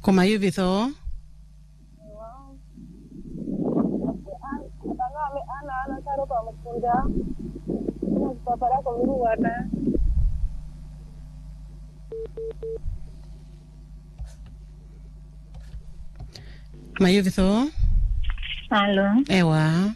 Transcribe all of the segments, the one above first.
Koma yuvitho. Ana karo pa mukunda. Papara ko viruwana. Mayuvitho. Halo. Ewa.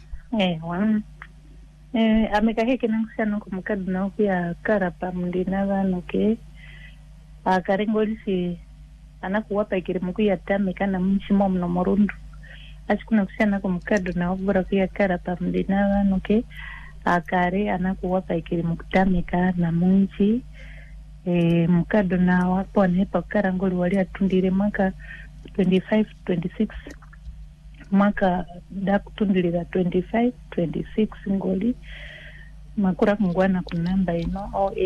Amekaheke nakusana kumukadu na upia karapa mndina vano ke. Akarengolisi anakuwapa ikiri muku ya tame kana mshimo mno morundu. Achikuna kusana kumukadu na ubura kuya karapa mndina vano ke. Akare anakuwapa ikiri mukutame kana munchi. Mukadu na wapo anepa karangoli wali atundire mwaka 25-26. Mwaka dakutundilira 25-26 ngoli makura kungwana kunamba ino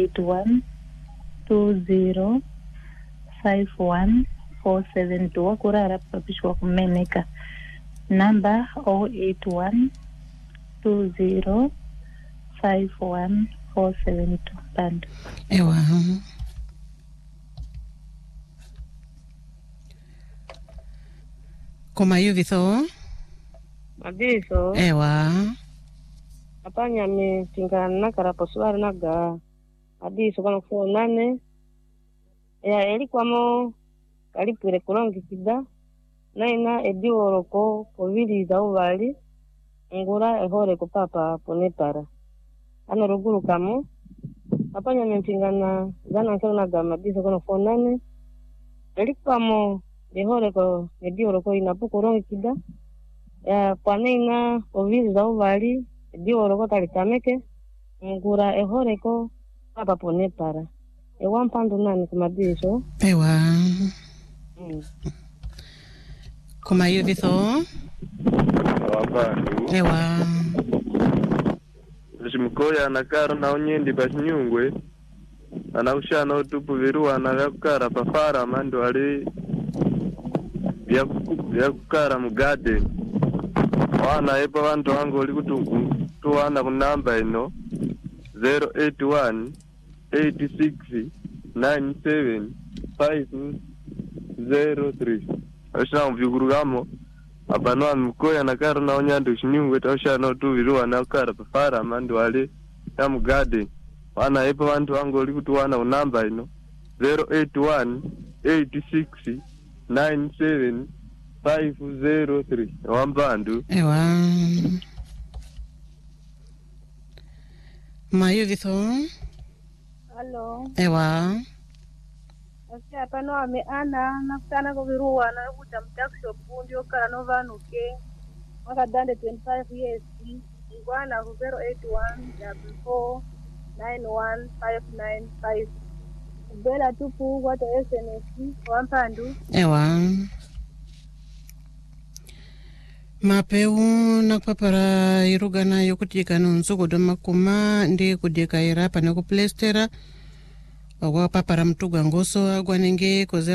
081-20-51-472 wakura arapapishwa kumeneka namba 081-20-51-472 panda. Ewa. Koma yuvitho. Madiso. Ewa. Apanya me tingana na karaposwara naga. Madiso kana kuonane. Ya elikwamo kalipire kulongi kida. Naina ediworoko povili za uvali. Ngura ehore kupapa ponepara. Ano ruguru kamo. Apanya me tingana gana nkero naga madiso kana kuonane. Elikwamo ehore ko ediworoko inapuko rongi kida. Ya paneina ovili za uvali ediworoko talitameke. Ngura ehore ko papa ponepara. Ewa mpandu nani kumadiso. Ewa. Koma yuvitho. Wabandu. Ewa. Shimkoya anakara na onyendi basinyungwe. Anaushana utupu viruwa anakara pafara mando ali ya kukara mu garden. Wana epa wantu wangu oli kutuku tuwana kunamba ino 081-86-97-503. Ashina mvigurugamo abanwa mkoya nakara na onyandu shinyungwe taushana utupu viruwa anakara pafara mando ali ya mu garden. Wana epa wantu wangu oli kutuwana kunamba ino 081-86-97-503. Wambandu. Ewa. Mayuvitho. Hello. Ewa. Asi apano ame ana nakutana ko viruwana kuta mtakisho pundi okara no vanuke. Mwaka dande 25 years. Ngwana ku 081-44-91-595. Bela tupu wata SMS wampandu. Ewa. Mapeu na kupapara irugana yokutika nunzuko domakuma ndi kudeka irapa na kuplestera wa papara mtuga ngoso agwanenge ko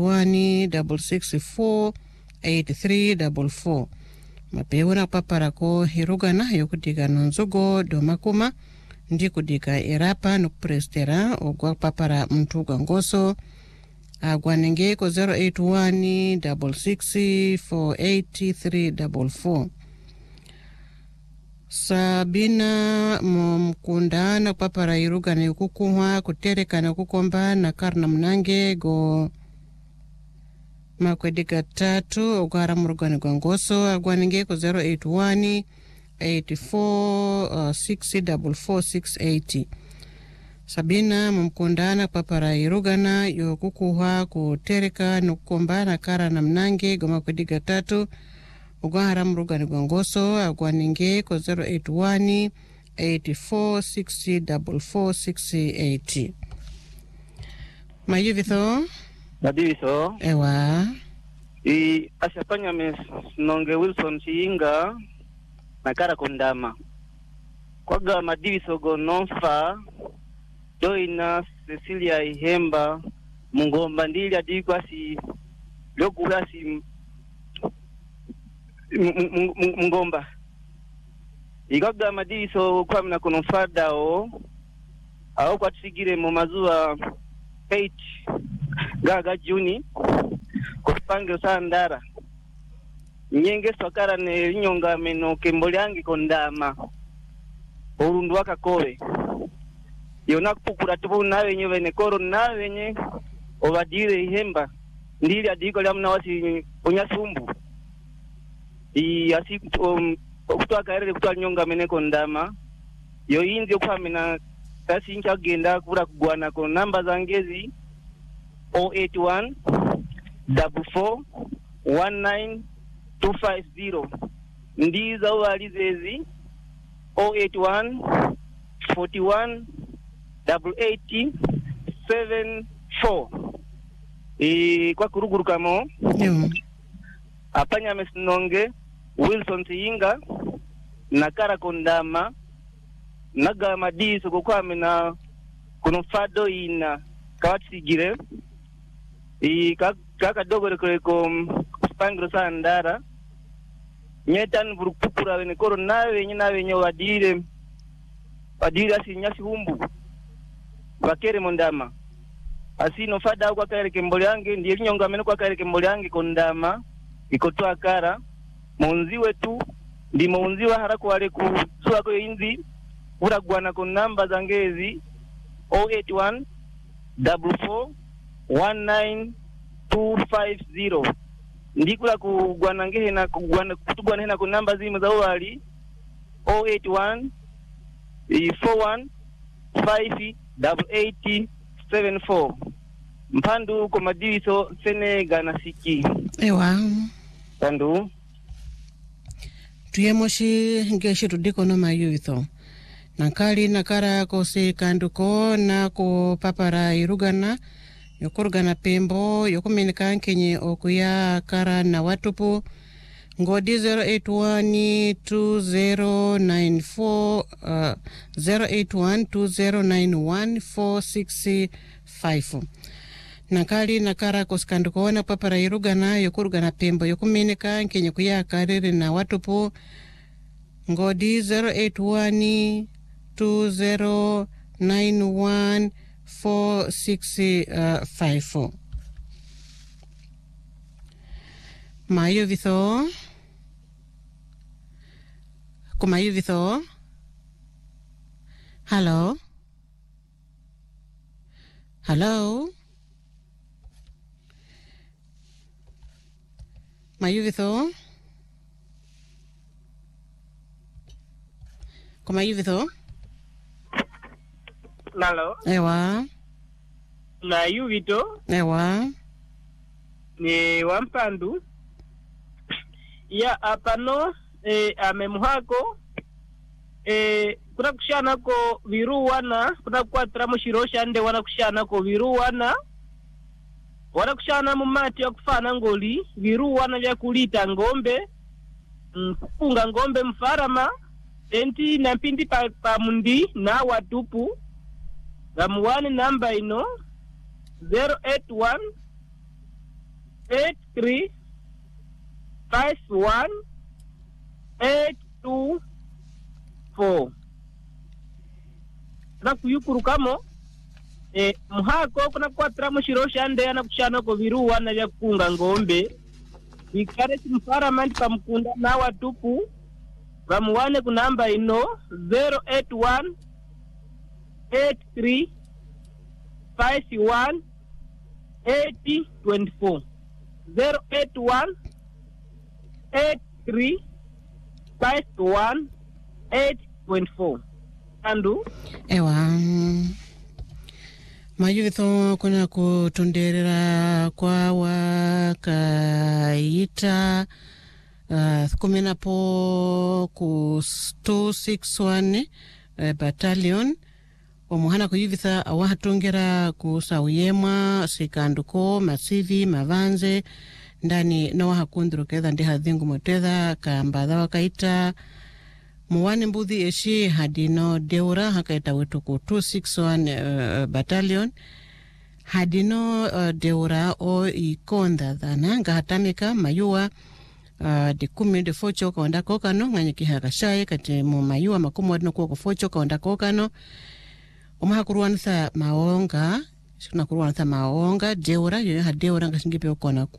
081-664-8344. Mapeu na kupapara ko irugana yokutika nunzuko domakuma ndi kudeka irapa na kuplestera wa papara mtuga ngoso agwanenge ko 081-664-8344. Sabina mkunda na kupapara iruga na yukukuwa kutereka na kukomba na karna mnange go makwedika 3 ogara murugani kwa ngoso agwanenge ko 081-84-644-680. Sabina mumkundana papara irugana yokukuwa kutereka nukukomba na kara na mnange goma kudiga 3 ugahara mrugani gwangoso agwaninge ko 081-84-644-680. Mayuvitho. Madiso. Ewa. Ashapanya nonge Wilson Chiinga na kara kondama. Kwaga madiso go nonfa doina Cecilia Ihemba mungomba ndili adikwa si lokula si mungomba igaga madiso kwa mna kono fadao au kwa tsigire mu mazuwa page gaga juni spange sandara nyenge swakara ne nyonga meno kembolyangi kondama urundu wakakowe yona kupukura tubu nawe nyewe ne koro nawe nye ovadire ihemba ndili adiko lya mnawasi onyasumbu asi kutoa karere kutoa nyonga mene kondama yo inzi okwamena kasi incha genda kura kugwana ko namba zangezi 081 44 19250 ndiza walizezi 081 41 88 74 kwa kuruguru kamo apanya mesinonge Wilson Tiyinga nakara kondama naga madiso kukwamena kuno fado ina kawatsigire kaka dogore ko spangro sandara nyetan burukupura wene koro nawe nye wadire asi nyasi humbu bakere mondama asino fada kwa kare kembole yange ndiye nyonga meno kwa kare kembole yange kondama ikotoa kara monziwe tu ndi monziwa harako wale kusura ko inzi uragwana ko namba zangezi 081 44 19250 ndikula kugwana ngehe na kugwana kutugwana hena ko namba zimu za wali 081 41 58874 mpandu ko madiso senega na siki ewa pandu tuyemoshi ngeshi tudiko no mayuitho nankali nakara ko se kanduko na ko papara irugana yokurugana pembo yokumenika nkenye okuya kara na watupu ngodi 0812094 08120914665 nakali nakara koskanduko na papara irugana yokurugana pembo yokumenika nkenye kuya karere na watupu ngodi 08120914665 mayo vitho kumayo vitho hello mayo vitho kumayo vitho nalo ewa na yuvito ewa ni wampandu ya apano amemuhako kuna kushana ko viruwana kuna kuatara mushirosha ande wana kushana ko viruwana wana kushana mumati ya kufana ngoli viruwana vya kulita ngombe kupunga ngombe mfarama enti na mpindi pa mundi na watupu gamuwani namba ino 081 83 51 824 na kuyukuru kamo muhako kuna kwatra mushirosha ande yana kushana ko viruwa na vya kupunga ngombe ikare simfara mandi pa mkunda na watupu gamuwane kunamba ino 081 83 51 8024 081 83 51 824 andu ewa mayuvitho kuna kutonderera kwa wakaita kumenapo ku 261 battalion omuhana kuyuvitha awahatongera kusawuyemwa sikanduko masivi mavanze ndani na wahakundru ketha ndi hadhingu motedha kambadha wakaita muwane mbudhi eshi hadino deura hakaita wetu ku 261 battalion hadino deura o ikonda dhana ngahatamika mayua de kumi de focho kaonda kokano nganyiki hakashaye kati mu mayua makumu wadino kuwa kufocho kaonda kokano omaha kuruwanitha maonga deura yoyo ha deura ngasingipe okona